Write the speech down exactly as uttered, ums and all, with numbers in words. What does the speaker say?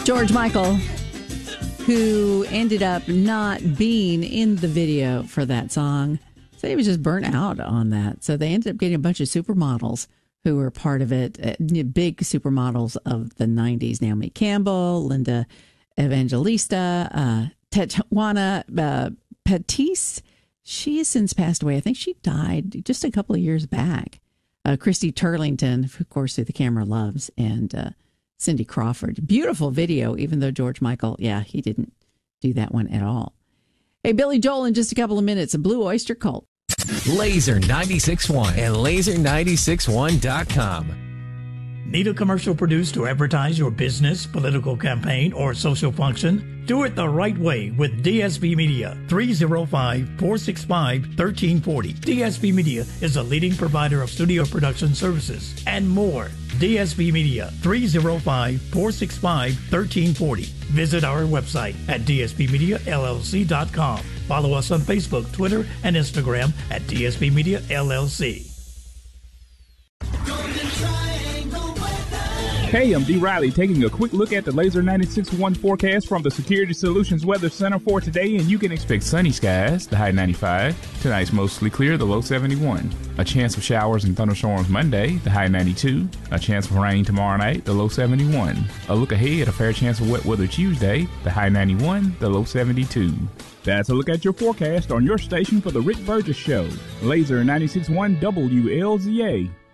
George Michael, who ended up not being in the video for that song, said he was just burnt out on that. So they ended up getting a bunch of supermodels who were part of it, uh, big supermodels of the nineties. Naomi Campbell, Linda Evangelista, uh, Tatiana uh, Pettis. She has since passed away. I think she died just a couple of years back. Uh, Christy Turlington, of course, who the camera loves, and uh, Cindy Crawford. Beautiful video, even though George Michael, yeah, he didn't do that one at all. Hey, Billy Joel in just a couple of minutes, a Blue Oyster Cult. Laser ninety-six point one and laser ninety-six one dot com. Need a commercial produced to advertise your business, political campaign, or social function? Do it the right way with D S V Media, three oh five, four six five, one three four oh. D S V Media is a leading provider of studio production services and more. D S V Media, three oh five, four six five, one three four oh. Visit our website at d s v media l l c dot com. Follow us on Facebook, Twitter, and Instagram at D S V Media L L C. Hey, I'm D. Riley taking a quick look at the Laser ninety-six point one forecast from the Security Solutions Weather Center for today, and you can expect sunny skies, the high ninety-five. Tonight's mostly clear, the low seventy-one. A chance of showers and thunderstorms Monday, the high ninety-two. A chance of rain tomorrow night, the low seventy-one. A look ahead, a fair chance of wet weather Tuesday, the high ninety-one, the low seventy-two. That's a look at your forecast on your station for the Rick Burgess Show. Laser ninety-six point one W L Z A.